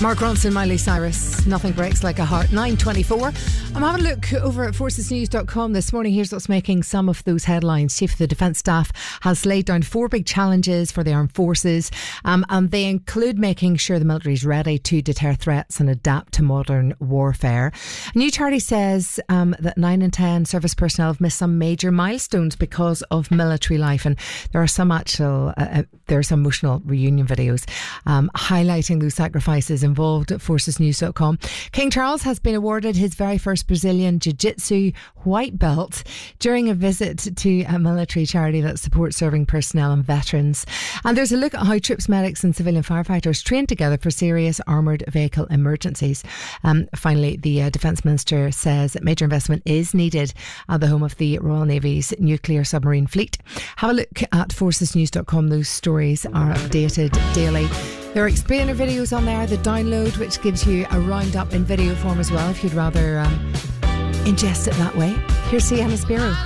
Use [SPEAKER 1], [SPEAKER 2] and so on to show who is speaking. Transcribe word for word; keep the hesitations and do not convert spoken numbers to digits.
[SPEAKER 1] Mark Ronson, Miley Cyrus, Nothing Breaks Like a Heart. nine twenty-four. I'm having a look over at forces news dot com this morning. Here's what's making some of those headlines. Chief of the Defence Staff has laid down four big challenges for the armed forces, um, and they include making sure the military is ready to deter threats and adapt to modern warfare. A new charity says um, that nine in ten service personnel have missed some major milestones because of military life, and there are some actual uh, there are some emotional reunion videos um, highlighting those sacrifices involved at forces news dot com. King Charles has been awarded his very first Brazilian Jiu-Jitsu white belt during a visit to a military charity that supports serving personnel and veterans. And there's a look at how troops, medics and civilian firefighters train together for serious armoured vehicle emergencies. Um, finally, the uh, Defence Minister says that major investment is needed at the home of the Royal Navy's nuclear submarine fleet. Have a look at forces news dot com. Those stories are updated daily. There are explainer videos on there, the download, which gives you a roundup in video form as well if you'd rather um, ingest it that way. Here's Sienna Spiro.